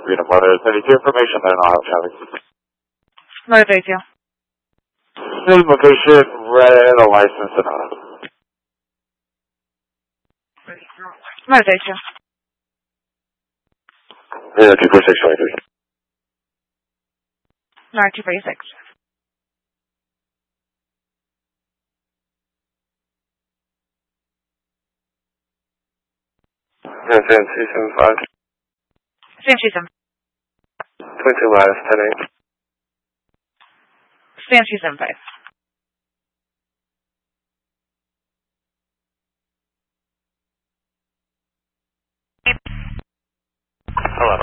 Freedom Weather. Sending you information there and I'll have traffic. Motivate you. Same location, red, a license, and Motivate you. Yeah, 246, 246. Yeah, San 275. San 275. 22 minus 10-8. San 275. Hello.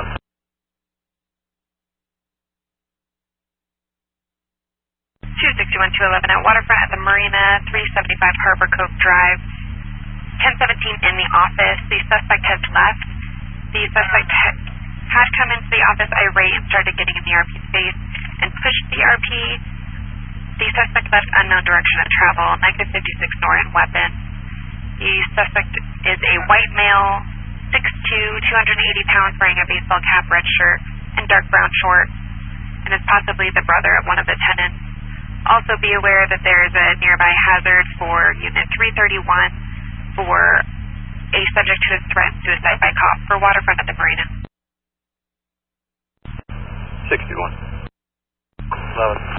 261-211 at Waterfront at the Marina, 375 Harbor Cove Drive. 1017 in the office. The suspect has left. The suspect had come into the office irate and started getting in the RP space and pushed the RP. The suspect left unknown direction of travel, negative 56 Norton weapon. The suspect is a white male, 6'2", 280 pounds, wearing a baseball cap, red shirt, and dark brown shorts, and is possibly the brother of one of the tenants. Also be aware that there is a nearby hazard for Unit 331 for a subject who is threatened suicide by cop for Waterfront at the Marina. 61. 11.